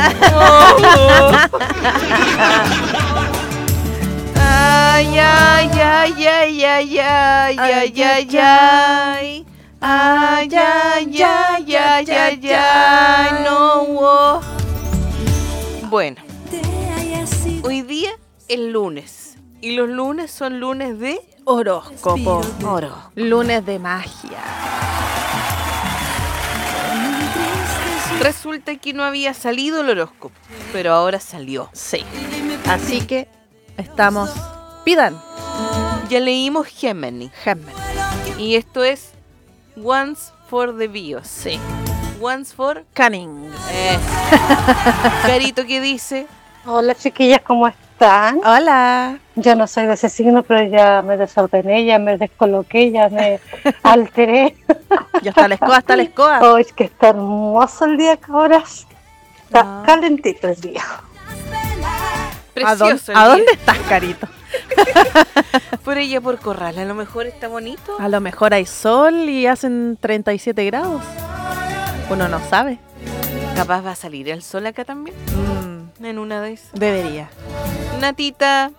Ay, ay, ay, ay, ay, ay, ay, ay, ay. Ay, ay, ay, ay, ay, ay, no. Bueno, hoy día es lunes. Y los lunes son lunes de Horóscopo. lunes de magia. Resulta que no había salido el horóscopo, pero ahora salió. Sí. Así que estamos. Pidan. Ya leímos Gemini. Y esto es Once for the Bios. Sí. Once for Canning. Carito, ¿qué dice? Hola chiquillas, ¿cómo están? Hola. Yo no soy de ese signo, pero ya me desordené, ya me descoloqué, ya me alteré. Ya está la escoba. Oh, es que está hermoso el día, cabras. Está calentito el día. Precioso. ¿A dónde estás, Carito? Por ella, por Corral. A lo mejor está bonito. A lo mejor hay sol y hacen 37 grados. Uno no sabe. Capaz va a salir el sol acá también. En una de esas. Debería. Natita.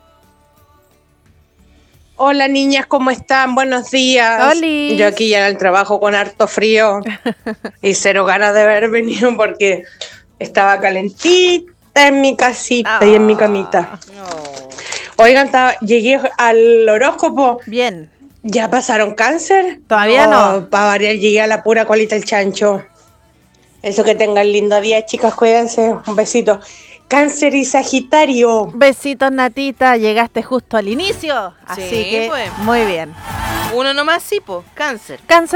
Hola niñas, ¿cómo están? Buenos días. Olis. Yo aquí ya en el trabajo con harto frío y cero ganas de haber venido porque estaba calentita en mi casita y en mi camita. Oigan, llegué al horóscopo. Bien. ¿Ya pasaron cáncer? Todavía no. Para variar, llegué a la pura colita del chancho. Eso, que tengan lindo día, chicas, cuídense. Un besito. Cáncer y Sagitario. Besitos, Natita. Llegaste justo al inicio. Así Sí, que pues. muy bien. Uno nomás, sí, po. Cáncer. Cáncer.